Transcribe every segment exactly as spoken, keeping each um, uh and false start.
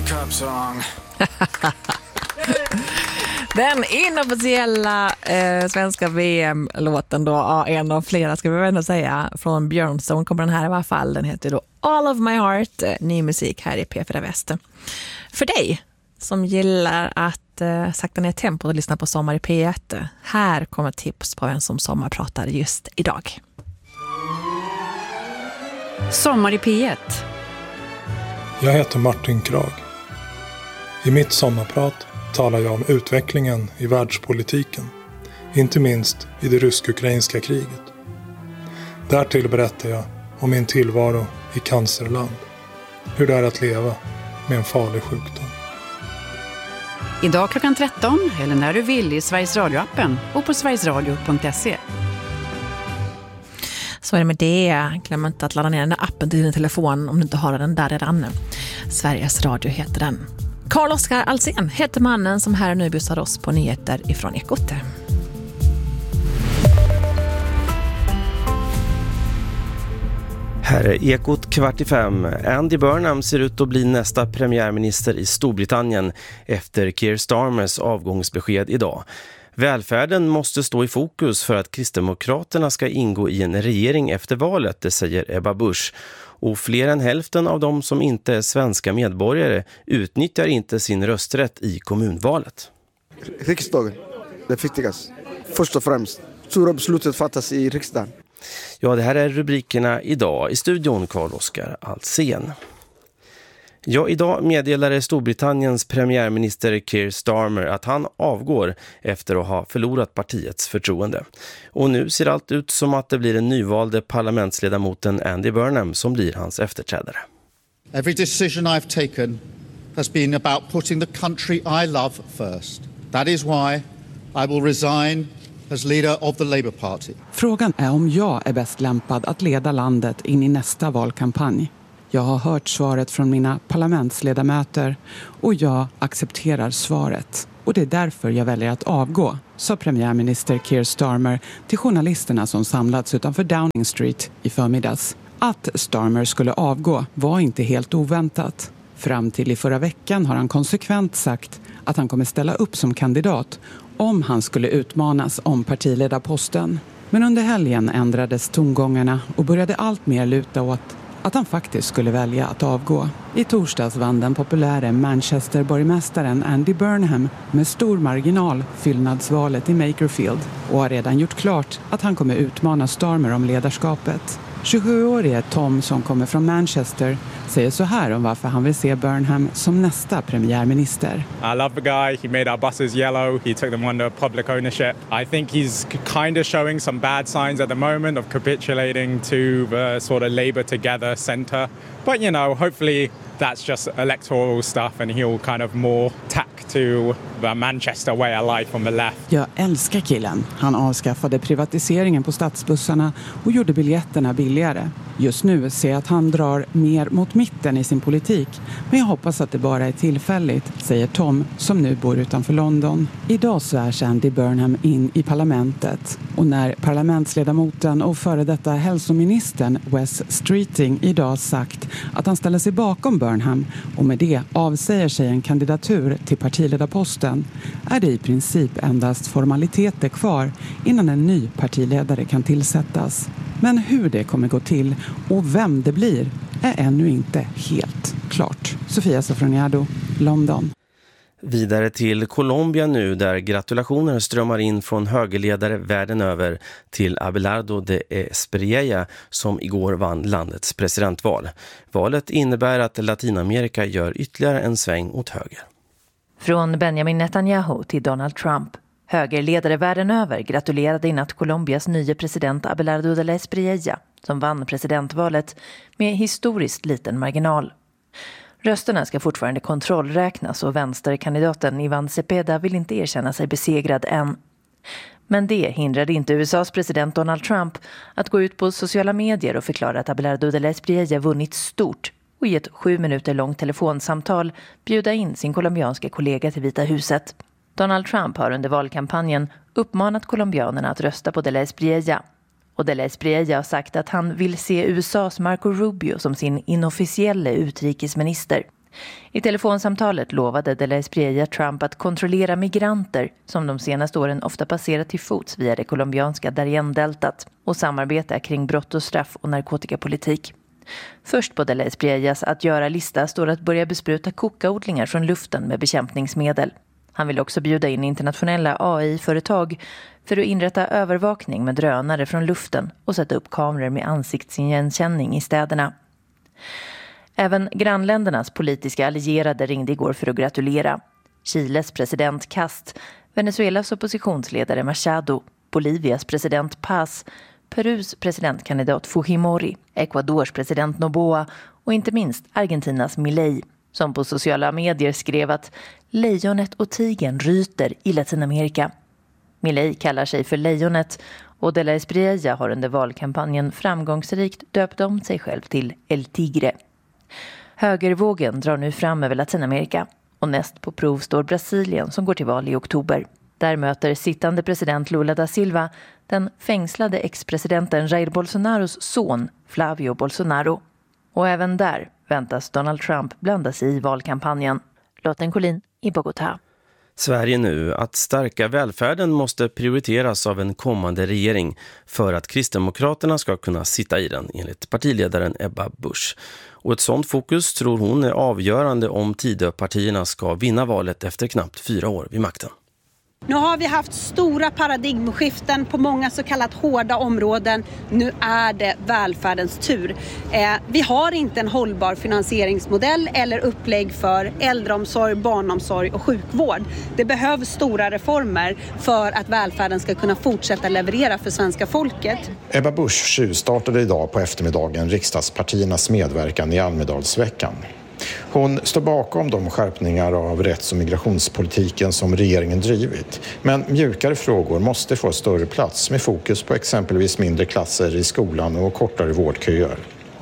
cup song. Den inofficiella eh, svenska V M-låten då, ja, en av flera ska vi väl ändå säga, från Björnstone kommer den här i alla fall. Den heter då All of my heart, eh, ny musik här i P fyra Väst. För dig som gillar att eh, sakta ner tempot och lyssna på Sommar i P ett, här kommer tips på vem som sommarpratar just idag. Sommar i P ett. Jag heter Martin Krag. I mitt sommarprat talar jag om utvecklingen i världspolitiken, inte minst i det rysk-ukrainska kriget. Därtill berättar jag om min tillvaro i cancerland, hur det är att leva med en farlig sjukdom. Idag klockan tretton eller när du vill i Sveriges Radio-appen och på sverigesradio punkt se. Så är det med det. Glöm inte att ladda ner den där appen till din telefon om du inte har den där redan. Sveriges Radio heter den. Carl-Oskar Alsen heter mannen som här nu bussar oss på nyheter ifrån Ekot. Här är Ekot kvart i fem. Andy Burnham ser ut att bli nästa premiärminister i Storbritannien efter Keir Starmers avgångsbesked idag. Välfärden måste stå i fokus för att Kristdemokraterna ska ingå i en regering efter valet, det säger Ebba Busch. Och fler än hälften av de som inte är svenska medborgare utnyttjar inte sin rösträtt i kommunvalet. Riksdagen, det viktigaste. Först och främst, stora beslutet fattas i riksdagen. Ja, det här är rubrikerna idag. I studion Carl-Oskar Alsen. Ja, idag meddelade Storbritanniens premiärminister Keir Starmer att han avgår efter att ha förlorat partiets förtroende. Och nu ser allt ut som att det blir den nyvalde parlamentsledamoten Andy Burnham som blir hans efterträdare. Every decision I've taken has been about putting the country I love first. That is why I will resign as leader of the Labour Party. Frågan är om jag är bäst lämpad att leda landet in i nästa valkampanj. Jag har hört svaret från mina parlamentsledamöter och jag accepterar svaret. Och det är därför jag väljer att avgå, sa premiärminister Keir Starmer till journalisterna som samlats utanför Downing Street i förmiddags. Att Starmer skulle avgå var inte helt oväntat. Fram till i förra veckan har han konsekvent sagt att han kommer ställa upp som kandidat om han skulle utmanas om partiledarposten. Men under helgen ändrades tongångarna och började allt mer luta åt att han faktiskt skulle välja att avgå. I torsdags vann den populära Manchester-borgmästaren Andy Burnham med stor marginal fyllnadsvalet i Makerfield och har redan gjort klart att han kommer utmana Starmer om ledarskapet. tjugosjuårige Tom som kommer från Manchester säger så här om varför han vill se Burnham som nästa premiärminister. I love the guy. He made our buses yellow. He took them under public ownership. I think he's kind of showing some bad signs at the moment of capitulating to the sort of Labour Together centre. But, you know, hopefully that's just electoral stuff and he'll kind of more tack to the Manchester way of life on the left. Jag älskar killen. Han avskaffade privatiseringen på stadsbussarna och gjorde biljetterna billigare. Just nu ser jag att han drar mer mot mitten i sin politik. Men jag hoppas att det bara är tillfälligt, säger Tom som nu bor utanför London. Idag svärs Andy Burnham in i parlamentet. Och när parlamentsledamoten och före detta hälsoministern Wes Streeting idag sagt att han ställer sig bakom Burnham och med det avsäger sig en kandidatur till partiledarposten är det i princip endast formaliteter kvar innan en ny partiledare kan tillsättas. Men hur det kommer gå till och vem det blir är ännu inte helt klart. Sofia Sofroniado, London. Vidare till Colombia nu där gratulationer strömmar in från högerledare världen över till Abelardo de Espriella som igår vann landets presidentval. Valet innebär att Latinamerika gör ytterligare en sväng åt höger. Från Benjamin Netanyahu till Donald Trump. Högerledare världen över gratulerade i natt Colombias nya president Abelardo de Espriella som vann presidentvalet med historiskt liten marginal. Rösterna ska fortfarande kontrollräknas och vänsterkandidaten Ivan Cepeda vill inte erkänna sig besegrad än. Men det hindrade inte U S A:s president Donald Trump att gå ut på sociala medier och förklara att Abelardo de Espriella vunnit stort och i ett sju minuter långt telefonsamtal bjuda in sin colombianska kollega till Vita huset. Donald Trump har under valkampanjen uppmanat colombianerna att rösta på de Espriella. Och de Espriella har sagt att han vill se U S A:s Marco Rubio som sin inofficiella utrikesminister. I telefonsamtalet lovade de la Espriella Trump att kontrollera migranter som de senaste åren ofta passerat till fots via det colombianska Darién-deltat och samarbeta kring brott och straff och narkotikapolitik. Först på de la Espriellas att göra lista står att börja bespruta kokaodlingar från luften med bekämpningsmedel. Han vill också bjuda in internationella A I-företag för att inrätta övervakning med drönare från luften och sätta upp kameror med ansiktsigenkänning i städerna. Även grannländernas politiska allierade ringde igår för att gratulera. Chiles president Kast, Venezuelas oppositionsledare Machado, Bolivias president Paz, Perus presidentkandidat Fujimori, Ecuadors president Noboa och inte minst Argentinas Milei, som på sociala medier skrev att lejonet och tigern ryter i Latinamerika. Milei kallar sig för lejonet och de la Espriella har under valkampanjen framgångsrikt döpt om sig själv till El Tigre. Högervågen drar nu fram över Latinamerika och näst på prov står Brasilien som går till val i oktober. Där möter sittande president Lula da Silva den fängslade ex-presidenten Jair Bolsonaros son Flavio Bolsonaro. Och även där väntas Donald Trump blanda sig i valkampanjen. Lotten Collin i Bogotá. Sverige nu. Att stärka välfärden måste prioriteras av en kommande regering för att Kristdemokraterna ska kunna sitta i den, enligt partiledaren Ebba Busch. Och ett sådant fokus tror hon är avgörande om Tidöpartierna ska vinna valet efter knappt fyra år vid makten. Nu har vi haft stora paradigmskiften på många så kallat hårda områden. Nu är det välfärdens tur. Eh, vi har inte en hållbar finansieringsmodell eller upplägg för äldreomsorg, barnomsorg och sjukvård. Det behövs stora reformer för att välfärden ska kunna fortsätta leverera för svenska folket. Ebba Busch tjuvstartade idag på eftermiddagen riksdagspartiernas medverkan i Almedalsveckan. Hon står bakom de skärpningar av rätts- och migrationspolitiken som regeringen drivit. Men mjukare frågor måste få större plats med fokus på exempelvis mindre klasser i skolan och kortare vårdköer.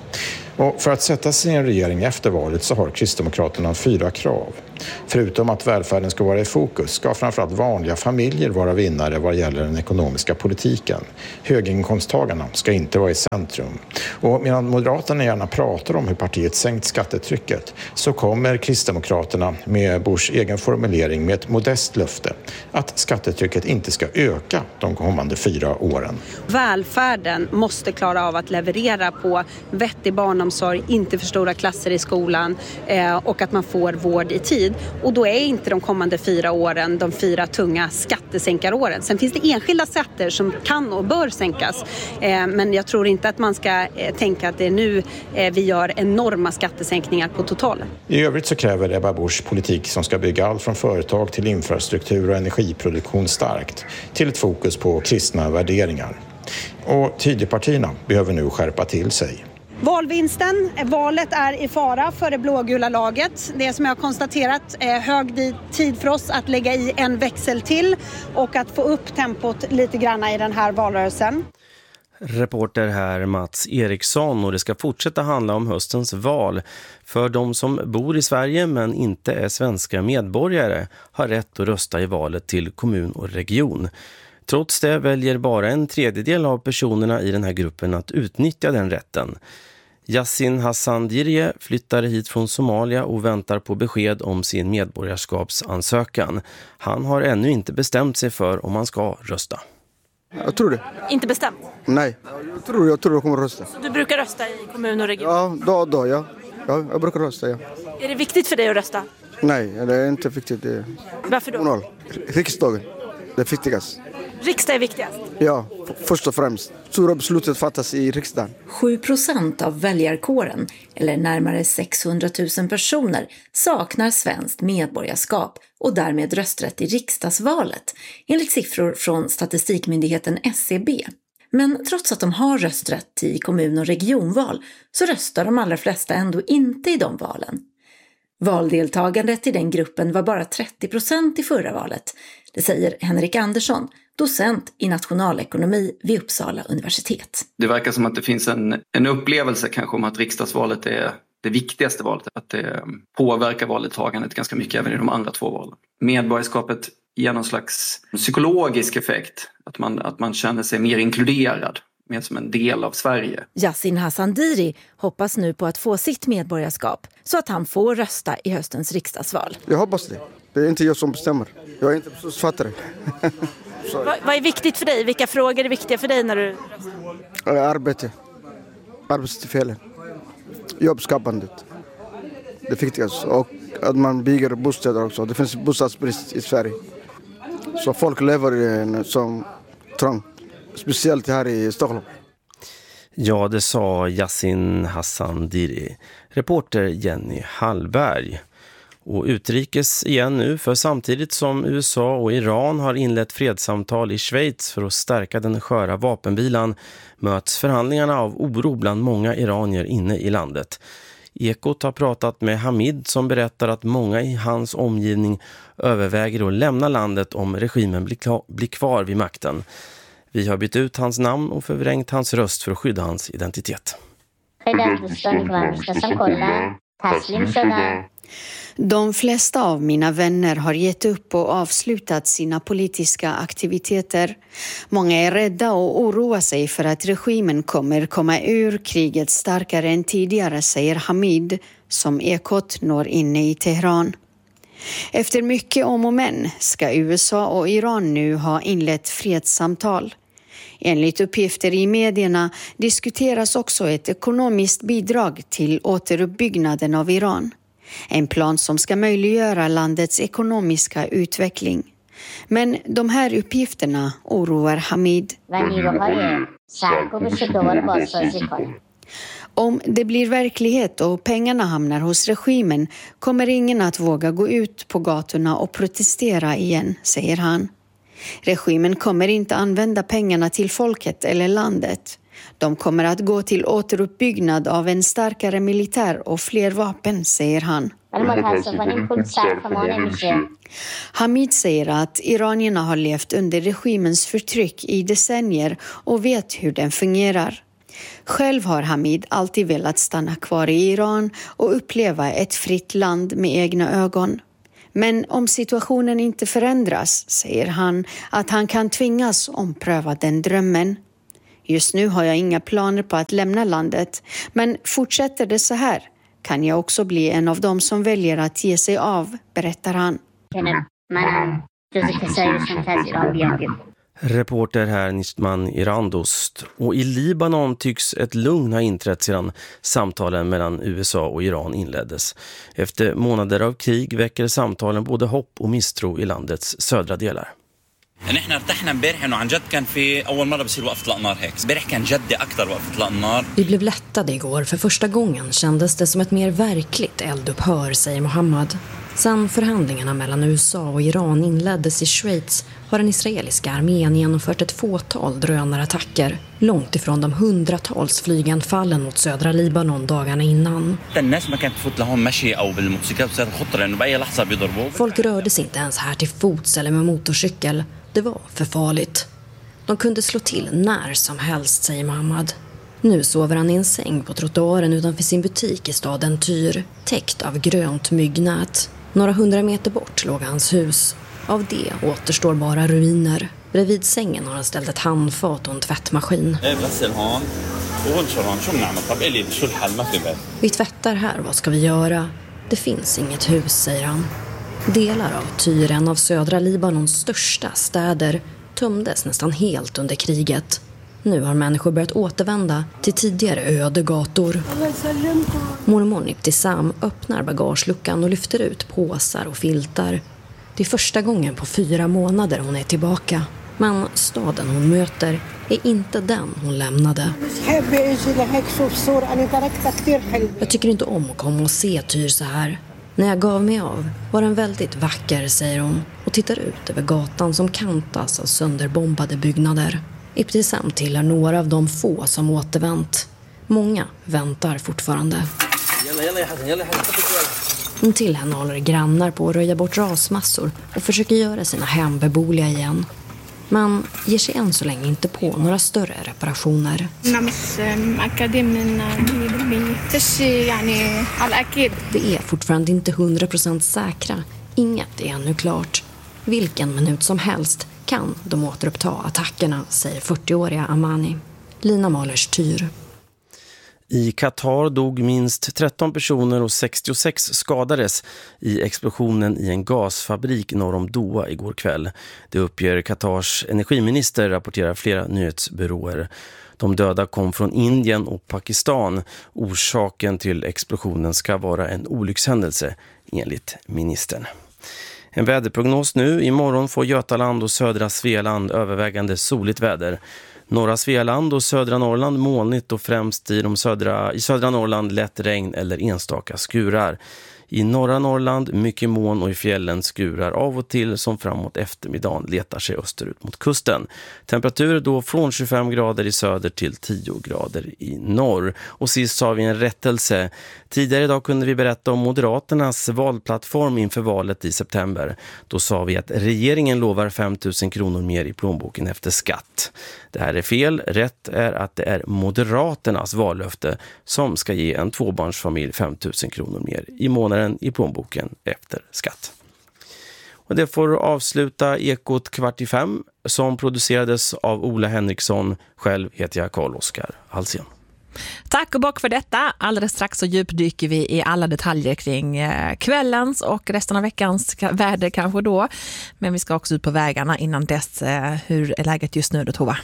Och för att sätta sig i en regering efter valet så har Kristdemokraterna fyra krav. Förutom att välfärden ska vara i fokus ska framförallt vanliga familjer vara vinnare vad gäller den ekonomiska politiken. Höginkomsttagarna ska inte vara i centrum. Och medan Moderaterna gärna pratar om hur partiet sänkt skattetrycket så kommer Kristdemokraterna med Buschs egen formulering med ett modest löfte att skattetrycket inte ska öka de kommande fyra åren. Välfärden måste klara av att leverera på vettig barnomsorg, inte för stora klasser i skolan eh, och att man får vård i tid. Och då är inte de kommande fyra åren de fyra tunga skattesänkaråren. Sen finns det enskilda skatter som kan och bör sänkas. Eh, men jag tror inte att man ska eh, tänka att det är nu eh, vi gör enorma skattesänkningar på totalen. I övrigt så kräver Ebba Busch politik som ska bygga allt från företag till infrastruktur och energiproduktion starkt till ett fokus på kristna värderingar. Och Tidöpartierna behöver nu skärpa till sig. Valvinsten, valet är i fara för det blågula laget. Det är som jag har konstaterat är hög tid för oss att lägga i en växel till och att få upp tempot lite grann i den här valrörelsen. Reporter här Mats Eriksson, och det ska fortsätta handla om höstens val. För de som bor i Sverige men inte är svenska medborgare har rätt att rösta i valet till kommun och region. Trots det väljer bara en tredjedel av personerna i den här gruppen att utnyttja den rätten. Yassin Hassan Dirje flyttade hit från Somalia och väntar på besked om sin medborgarskapsansökan. Han har ännu inte bestämt sig för om han ska rösta. Jag tror det. Inte bestämt? Nej, jag tror, jag tror jag kommer rösta. Så du brukar rösta i kommun och region? Ja, då, då, ja. ja. Jag brukar rösta, ja. Är det viktigt för dig att rösta? Nej, det är inte viktigt. Det är... Varför då? Kommunal. Riksdagen, det är viktigast. Riksdag är viktigast? Ja, först och främst. Stora beslutet fattas i riksdagen. sju procent av väljarkåren, eller närmare sexhundratusen personer, saknar svenskt medborgarskap och därmed rösträtt i riksdagsvalet, enligt siffror från statistikmyndigheten S C B. Men trots att de har rösträtt i kommun- och regionval så röstar de allra flesta ändå inte i de valen. Valdeltagandet i den gruppen var bara trettio procent i förra valet. Det säger Henrik Andersson, docent i nationalekonomi vid Uppsala universitet. Det verkar som att det finns en, en upplevelse kanske om att riksdagsvalet är det viktigaste valet. Att det påverkar valdeltagandet ganska mycket även i de andra två valen. Medborgarskapet ger någon slags psykologisk effekt. Att man, att man känner sig mer inkluderad mer som en del av Sverige. Yasin Hassandiri hoppas nu på att få sitt medborgarskap så att han får rösta i höstens riksdagsval. Jag hoppas det. Det är inte jag som bestämmer. Jag är inte beslutsfattare. Vad, vad är viktigt för dig? Vilka frågor är viktiga för dig när du röstar? Arbete. Arbetstillfällen. Jobbskapandet. Det viktigaste. Och att man bygger bostäder också. Det finns bostadsbrist i Sverige. Så folk lever som trångt. Speciellt här i Stockholm. Ja, det sa Yasin Hassandiri. Reporter Jenny Hallberg. Och utrikes igen nu, för samtidigt som U S A och Iran har inlett fredssamtal i Schweiz för att stärka den sköra vapenvilan möts förhandlingarna av oro bland många iranier inne i landet. Ekot har pratat med Hamid som berättar att många i hans omgivning överväger att lämna landet om regimen blir, klar, blir kvar vid makten. Vi har bytt ut hans namn och förvrängt hans röst för att skydda hans identitet. De flesta av mina vänner har gett upp och avslutat sina politiska aktiviteter. Många är rädda och oroar sig för att regimen kommer komma ur kriget starkare än tidigare, säger Hamid, som Ekot når inne i Teheran. Efter mycket om och men ska U S A och Iran nu ha inlett fredssamtal. Enligt uppgifter i medierna diskuteras också ett ekonomiskt bidrag till återuppbyggnaden av Iran. En plan som ska möjliggöra landets ekonomiska utveckling. Men de här uppgifterna oroar Hamid. Om det blir verklighet och pengarna hamnar hos regimen kommer ingen att våga gå ut på gatorna och protestera igen, säger han. Regimen kommer inte använda pengarna till folket eller landet. De kommer att gå till återuppbyggnad av en starkare militär och fler vapen, säger han. Hamid säger att iranierna har levt under regimens förtryck i decennier och vet hur den fungerar. Själv har Hamid alltid velat stanna kvar i Iran och uppleva ett fritt land med egna ögon. Men om situationen inte förändras, säger han, att han kan tvingas ompröva den drömmen. Just nu har jag inga planer på att lämna landet, men fortsätter det så här kan jag också bli en av dem som väljer att ge sig av, berättar han. Reporter här Nistman Irandost. Och i Libanon tycks ett lugn ha inträtt sedan samtalen mellan U S A och Iran inleddes. Efter månader av krig väcker samtalen både hopp och misstro i landets södra delar. Vi blev lättade igår. För första gången kändes det som ett mer verkligt eldupphör, säger Mohammed. Sen förhandlingarna mellan U S A och Iran inleddes i Schweiz har den israeliska armén genomfört ett fåtal drönarattacker, långt ifrån de hundratals flyganfallen mot södra Libanon dagarna innan. Folk rörde sig inte ens här till fots eller med motorcykel. Det var för farligt. De kunde slå till när som helst, säger Mohammed. Nu sover han i en säng på trottoaren utanför sin butik i staden Tyr, täckt av grönt myggnät. Några hundra meter bort låg hans hus. Av det återstår bara ruiner. Bredvid sängen har han ställt ett handfat och en tvättmaskin. Vi tvättar här, vad ska vi göra? Det finns inget hus, säger han. Delar av Tyr, en av södra Libanons största städer, tömdes nästan helt under kriget. Nu har människor börjat återvända till tidigare öde gator. Mormor Ibtisam öppnar bagageluckan och lyfter ut påsar och filtar. Det är första gången på fyra månader hon är tillbaka. Men staden hon möter är inte den hon lämnade. Jag tycker inte om att komma och se Tyr så här. När jag gav mig av var den väldigt vacker, säger hon, och tittar ut över gatan som kantas av sönderbombade byggnader. Ibtisam tillhör några av de få som återvänt. Många väntar fortfarande. Till henne håller grannar på att röja bort rasmassor och försöker göra sina hem beboeliga igen. Man ger sig än så länge inte på några större reparationer. Det är fortfarande inte hundra procent säkra. Inget är ännu klart. Vilken minut som helst kan de återuppta attackerna, säger fyrtioåriga Amani. Lina Malers Tyr. I Qatar dog minst tretton personer och sextiosex skadades i explosionen i en gasfabrik norr om Doha igår kväll. Det uppger Qatars energiminister, rapporterar flera nyhetsbyråer. De döda kom från Indien och Pakistan. Orsaken till explosionen ska vara en olyckshändelse, enligt ministern. En väderprognos nu. Imorgon får Götaland och södra Svealand övervägande soligt väder. Norra Svealand och södra Norrland molnigt och främst i, de södra, i södra Norrland lätt regn eller enstaka skurar. I norra Norrland mycket moln och i fjällen skurar av och till som framåt eftermiddagen letar sig österut mot kusten. Temperaturer då från tjugofem grader i söder till tio grader i norr. Och sist har vi en rättelse. Tidigare idag kunde vi berätta om Moderaternas valplattform inför valet i september. Då sa vi att regeringen lovar fem tusen kronor mer i plånboken efter skatt. Det här är fel. Rätt är att det är Moderaternas vallöfte som ska ge en tvåbarnsfamilj fem tusen kronor mer i månaden i plånboken efter skatt. Och det får avsluta Ekot kvart i fem som producerades av Ola Henriksson. Själv heter jag Carl-Oskar Halsén. Tack och bock för detta. Alldeles strax så djupdyker vi i alla detaljer kring kvällens och resten av veckans väder kanske då. Men vi ska också ut på vägarna innan dess. Hur är läget just nu då, Tova?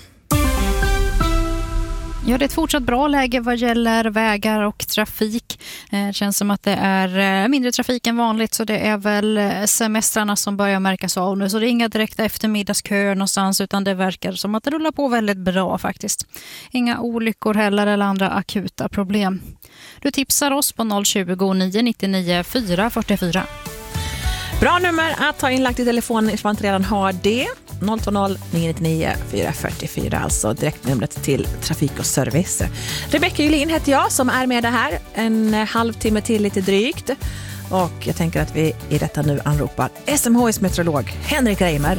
Ja, det är ett fortsatt bra läge vad gäller vägar och trafik. Det känns som att det är mindre trafik än vanligt, så det är väl semestrarna som börjar märkas av nu. Så det är inga direkta eftermiddagsköer någonstans, utan det verkar som att det rullar på väldigt bra faktiskt. Inga olyckor heller eller andra akuta problem. Du tipsar oss på noll tjugo, nio nio fyra fyra fyra. Bra nummer att ta inlagt i telefonen ifall man inte redan har det. noll två noll, nio nio fyra fyra fyra, alltså direktnumret till Trafik och Service. Rebecka Julin heter jag som är med det här en halvtimme till lite drygt. Och jag tänker att vi i detta nu anropar S M H I:s meteorolog Henrik Reimer.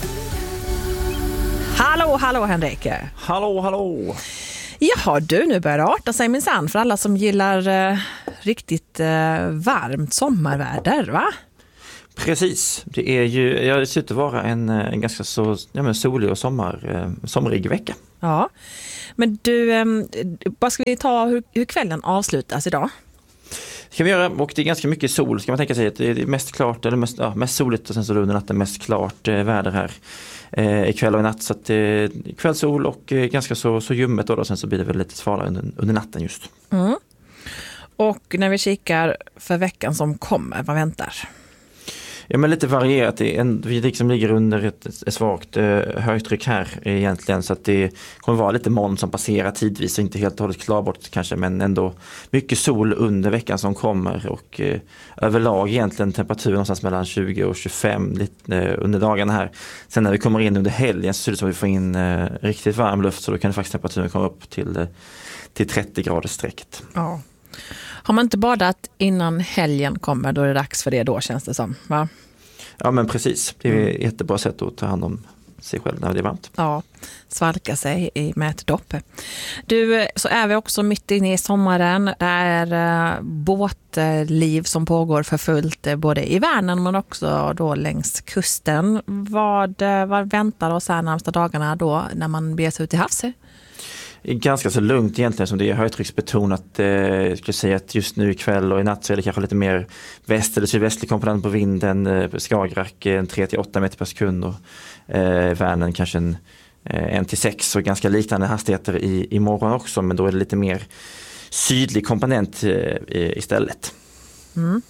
Hallå, hallå Henrik. Hallå, hallå. Jaha, du, nu börjar arta sig minsann för alla som gillar eh, riktigt eh, varmt sommarväder, va? Precis, det är ju, ja, det ser ut att vara en, en ganska så ja, men solig och sommar, eh, sommarig vecka. Ja, men du, eh, vad ska vi ta hur, hur kvällen avslutas idag? Det kan vi göra, och det är ganska mycket sol, ska man tänka sig att det är mest klart, eller mest, ja, mest soligt och sen så under natten mest klart eh, väder här eh, ikväll och i natt. Så att eh, kvällsol och eh, ganska så, så ljummet då, och sen så blir det väl lite svalare under, under natten just. Mm. Och när vi kikar för veckan som kommer, vad väntar? Ja, men lite varierat. Det är en, vi liksom ligger under ett, ett svagt eh, högtryck här egentligen, så att det kommer vara lite moln som passerar tidvis och inte helt och hållet klarbort kanske, men ändå mycket sol under veckan som kommer och eh, överlag egentligen temperatur någonstans mellan tjugo och tjugofem lite, eh, under dagarna här. Sen när vi kommer in under helgen så ser det som att vi får in eh, riktigt varm luft, så då kan det faktiskt temperaturen komma upp till, eh, till trettio grader sträckt. Ja. Har man inte badat innan helgen kommer, då är det dags för det då, känns det som, va? Ja, men precis. Det är ett jättebra sätt att ta hand om sig själv när det är varmt. Ja, svalka sig i med ett dopp. Du, så är vi också mitt inne i sommaren. Det är uh, båtliv som pågår för fullt uh, både i Vänern men också då längs kusten. Vad, uh, vad väntar oss här närmsta dagarna då när man beger sig ut i havs? Ganska så lugnt egentligen, som det är högtrycksbetonat. Eh, jag skulle säga att just nu ikväll och i natt så är det kanske lite mer väst- eller sydvästlig komponent på vinden. Eh, Skagerrak en tre till åtta meter per sekund och eh, Vänern kanske en, eh, en till sex, och ganska liknande hastigheter i, i morgon också, men då är det lite mer sydlig komponent eh, istället. Mm.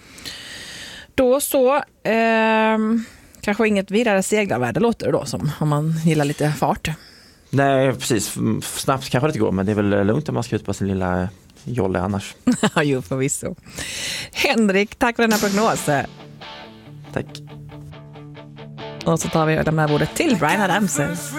Då så, eh, kanske inget vidare seglarväder låter det då, som om man gillar lite fart. Nej, precis. Snabbt kanske det inte går, men det är väl lugnt om man ska ut på sin lilla jolle annars. Jo, förvisso. Henrik, tack för den här prognosen. Tack. Och så tar vi och lämnar ordet till Bryan Adams.